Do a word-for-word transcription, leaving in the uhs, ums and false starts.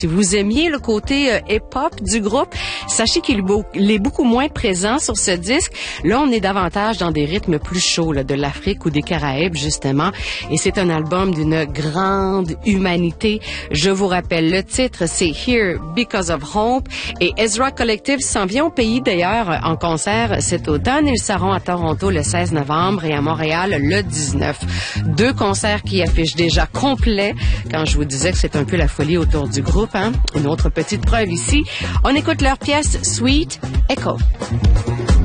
Si vous aimiez le côté euh, hip-hop du groupe, sachez qu'il est, beau, il est beaucoup moins présent sur ce disque. Là, on est davantage dans des rythmes plus chauds, là, de l'Afrique ou des Caraïbes, justement. Et c'est un album d'une grande humanité. Je vous rappelle, le titre, c'est Here Because of Hope. Et Ezra Collective s'en vient au pays, d'ailleurs, en concert cet automne. Ils seront à Toronto le seize novembre et à Montréal le dix-neuf. Deux concerts qui affichent déjà complet. Quand je vous disais que c'est un peu la folie autour du groupe, hein? Une autre petite preuve ici. On écoute leur pièce Sweet Echo.